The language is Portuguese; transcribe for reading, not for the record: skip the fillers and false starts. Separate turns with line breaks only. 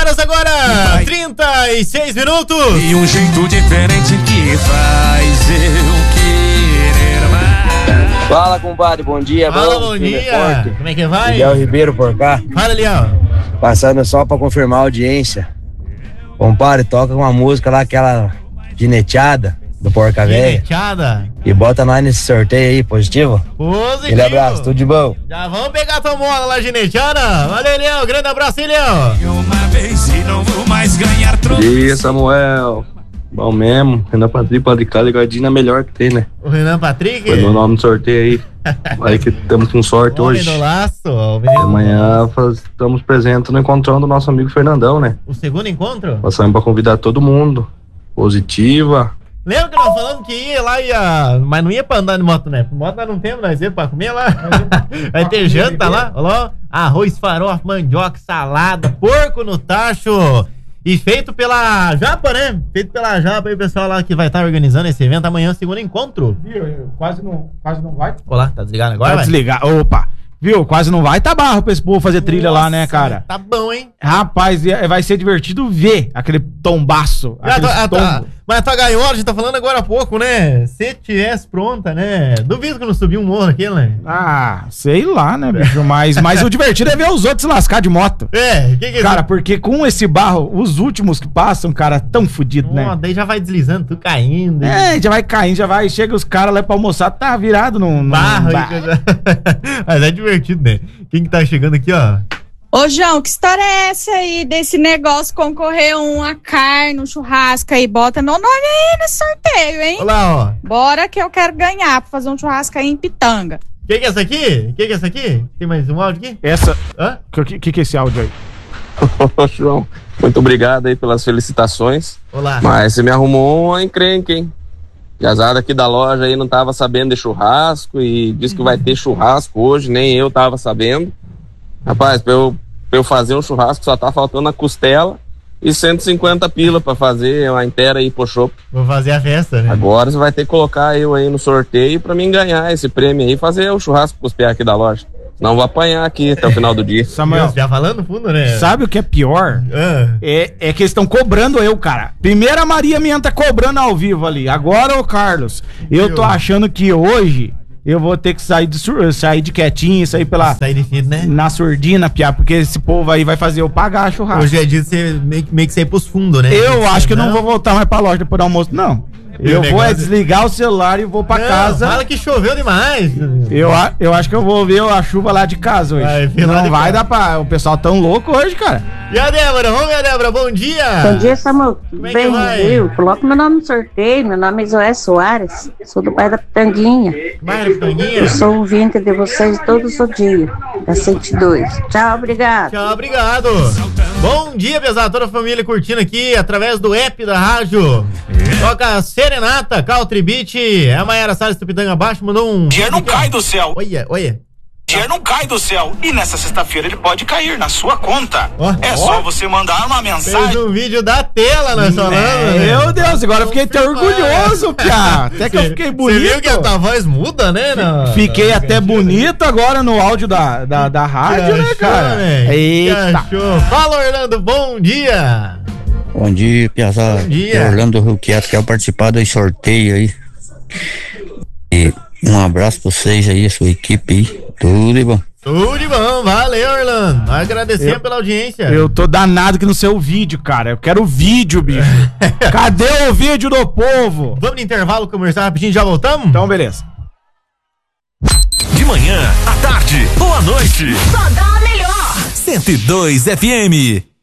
horas agora, 36 minutos.
E um jeito diferente que faz eu querer mais.
Fala, compadre, bom dia.
Fala, bom dia. Como é que vai?
Miguel Ribeiro por cá.
Fala, Leão.
Passando só pra confirmar a audiência. Compadre, toca uma música lá, aquela gineteada do Porca Véia.
Gineteada.
E bota nós nesse sorteio aí, positivo?
Positivo.
Aquele abraço, tudo de bom.
Já vamos pegar a tua mola lá, gineteada. Valeu, Leão. Grande abraço aí, Leão.
Uma vez e não vou mais ganhar
Bom dia, Samuel. Bom mesmo. Renan Patrick, Padre Carlos e Gardina é melhor que tem, né?
O Renan Patrick?
Foi meu nome no sorteio aí. Aí que estamos com sorte
Homem
hoje.
do laço.
Amanhã estamos presentes no encontrão do nosso amigo Fernandão, né?
O segundo encontro?
Passamos pra convidar todo mundo. Positiva.
Lembra que nós falamos que ia lá mas não ia pra andar de moto, né? Moto nós não temos, nós ia pra comer lá. Vai ter janta lá, olha lá. Arroz, farofa, mandioca, salada, porco no tacho. E feito pela Japa, né? Feito pela Japa aí, o pessoal lá que vai estar organizando esse evento amanhã, segundo encontro.
Quase não vai.
Olá, tá desligado agora?
Vai desligar. Opa! Viu? Quase não vai. Tá barro pra esse povo fazer trilha. Nossa, lá, né, cara?
Tá bom, hein?
Rapaz, vai ser divertido ver aquele tombaço.
Mas a tua gaiola, a gente tá falando agora há pouco, né? Se tivesse pronta, né? Duvido que não subiu um morro aquele, né?
Ah, sei lá, né, bicho? Mas o divertido é ver os outros se lascar de moto.
Que
cara, porque com esse barro, os últimos que passam, cara, tão fodido, né?
Daí já vai deslizando, tu caindo.
Já vai caindo, chega os caras lá pra almoçar, tá virado num
barro. Mas é divertido, né? Quem que tá chegando aqui, ó?
Ô, João, que história é essa aí desse negócio concorrer uma carne, um churrasco aí? Bota meu nome aí nesse sorteio, hein?
Olha lá, ó.
Bora que eu quero ganhar pra fazer um churrasco aí em Pitanga.
Que é essa aqui? Que é essa aqui? Tem mais um áudio aqui?
Essa...
Hã?
Que é esse áudio aí?
Ô, João, muito obrigado aí pelas felicitações.
Olá.
Mas você me arrumou uma encrenca, hein? Jazada aqui da loja aí não tava sabendo de churrasco e disse que vai ter churrasco hoje, nem eu tava sabendo. Rapaz, pra eu fazer um churrasco só tá faltando a costela e 150 pila pra fazer uma inteira aí pro chopp.
Vou fazer a festa, né?
Agora você vai ter que colocar eu aí no sorteio pra mim ganhar esse prêmio aí e fazer o churrasco com os pés aqui da loja. Senão vou apanhar aqui até o final do dia.
Samuel,
já falando no fundo, né?
Sabe o que é pior? É que eles estão cobrando eu, cara. Primeiro a Maria minha tá cobrando ao vivo ali. Agora o Carlos. Eu tô achando que hoje eu vou ter que sair de quietinho, sair
de fino, né?
Na surdina, piá, porque esse povo aí vai fazer eu pagar churrasco.
Hoje é dia de você meio que sair pros fundos, né?
Eu acho que eu não vou voltar mais pra loja depois do almoço, não. Eu vou desligar o celular e vou pra casa.
Fala que choveu demais.
Eu acho que eu vou ver a chuva lá de casa hoje. Não vai dar pra... O pessoal tão louco hoje, cara.
E a Débora? Vamos ver a Débora. Bom dia.
Bom dia, Samuel.
Como é
bem,
que vai?
viu? Coloca meu nome no sorteio. Meu nome é Zoé Soares. Sou do bairro da Pitanguinha.
Bairro da Pitanguinha?
Eu sou ouvinte de vocês todos os dias. Da 102. Tchau, obrigado.
Tchau, obrigado. Bom dia, pessoal. Toda a família curtindo aqui através do app da rádio. Toca Serenata, Country Beat. É a Maiara Salles do Pitanga Abaixo. Mandou um...
Dinheiro não cai do céu.
Olha.
Dinheiro não cai do céu. E nessa sexta-feira ele pode cair na sua conta. Só você mandar uma mensagem.
Fez um vídeo da tela, nós falando. Né?
Meu Deus, agora eu fiquei até orgulhoso, piá. Até que eu fiquei bonito.
Você viu que a tua voz muda, né?
Fiquei até bonito agora no áudio da rádio, né, cara?
Eita. Fala, Orlando, bom dia.
Bom dia, Piazada.
Bom dia.
É Orlando Ruquieto, quero participar do sorteio aí. E um abraço pra vocês aí, a sua equipe aí. Tudo de bom.
Tudo de bom, valeu, Orlando. Agradecendo pela audiência.
Eu tô danado que no seu vídeo, cara. Eu quero o vídeo, bicho. Cadê o vídeo do povo?
Vamos no intervalo comercial rapidinho, já voltamos?
Então, beleza.
De manhã, à tarde ou à noite.
Só dá melhor.
102 FM.